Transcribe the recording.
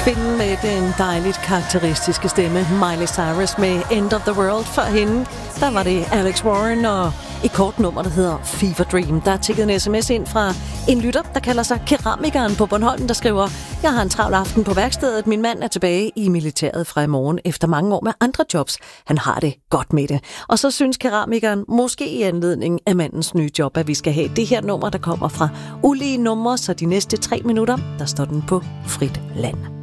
Kvinden med den dejligt karakteristiske stemme, Miley Cyrus med End of the World. For hende, der var det Alex Warren og et kort nummer, der hedder Fever Dream. Der er tikket en sms ind fra en lytter, der kalder sig Keramikeren på Bornholm, der skriver: Jeg har en travl aften på værkstedet. Min mand er tilbage i militæret fra i morgen efter mange år med andre jobs. Han har det godt med det. Og så synes Keramikeren, måske i anledning af mandens nye job, at vi skal have det her nummer, der kommer fra ulige numre, så de næste 3 minutter, der står den på frit land.